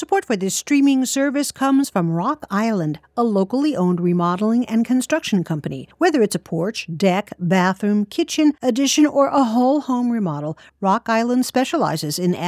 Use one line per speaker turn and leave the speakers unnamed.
Support for this streaming service comes from Rock Island, a locally owned remodeling and construction company. Whether it's a porch, deck, bathroom, kitchen, addition, or a whole home remodel, Rock Island specializes in